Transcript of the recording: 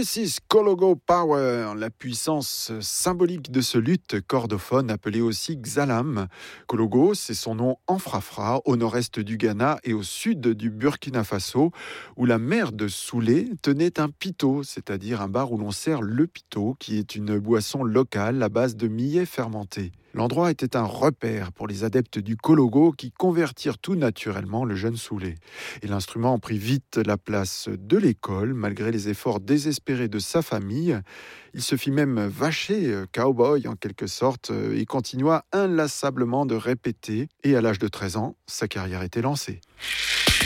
Mrs. Kologo Power, la puissance symbolique de ce luth cordophone appelé aussi Xalam. Kologo, c'est son nom en frafra, au nord-est du Ghana et au sud du Burkina Faso, où la mère de Soulé tenait un pito, c'est-à-dire un bar où l'on sert le pito, qui est une boisson locale à base de millet fermenté. L'endroit était un repère pour les adeptes du Kologo qui convertirent tout naturellement le jeune Soulé. Et l'instrument prit vite la place de l'école, malgré les efforts désespérés de sa famille. Il se fit même vacher, cowboy en quelque sorte, et continua inlassablement de répéter. Et à l'âge de 13 ans, sa carrière était lancée.